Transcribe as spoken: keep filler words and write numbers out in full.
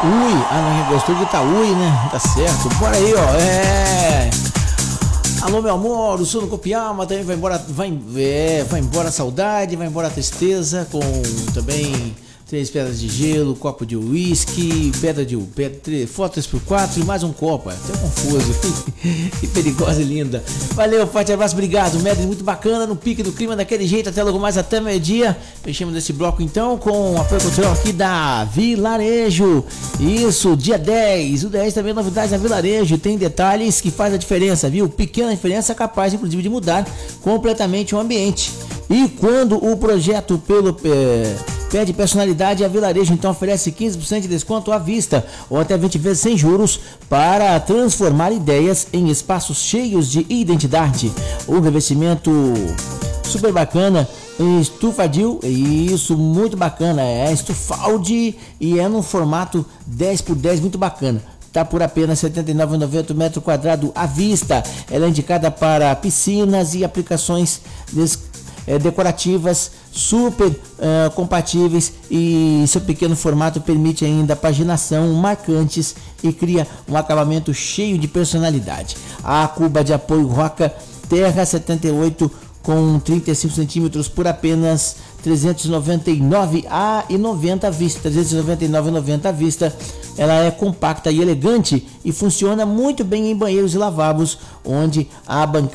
Ui, ah, não, gostou de Itaúi, né? Tá certo, bora aí, ó. É. Alô, meu amor, o sono Copiama também vai embora, vai, é, vai embora a saudade, vai embora a tristeza, com também três pedras de gelo, copo de uísque, pedra de pedra, foto três por quatro e mais um copo. Até confuso. Que perigosa e linda. Valeu, forte abraço, obrigado. Medley muito bacana, no pique do clima daquele jeito, até logo mais, até meio-dia. Fechamos esse bloco então com apoio cultural aqui da Vilarejo. Isso, dia dez. O dez também novidades da Vilarejo. Tem detalhes que faz a diferença, viu? Pequena diferença capaz, inclusive, de mudar completamente o ambiente. E quando o projeto pelo é, pede personalidade, a Vilarejo então oferece quinze por cento de desconto à vista ou até vinte vezes sem juros para transformar ideias em espaços cheios de identidade. O revestimento super bacana, estufadil, isso, muito bacana, é estufaldi e é num formato dez por dez, muito bacana. Tá por apenas setenta e nove reais e noventa centavos metro quadrado à vista. Ela é indicada para piscinas e aplicações des- É, decorativas, super uh, compatíveis, e seu pequeno formato permite ainda paginação marcantes e cria um acabamento cheio de personalidade. A cuba de apoio Roca Terra setenta e oito com trinta e cinco centímetros por apenas trezentos e noventa e nove reais e noventa centavos à vista. trezentos e noventa e nove reais e noventa centavos à vista. Ela é compacta e elegante e funciona muito bem em banheiros e lavabos, onde a bancada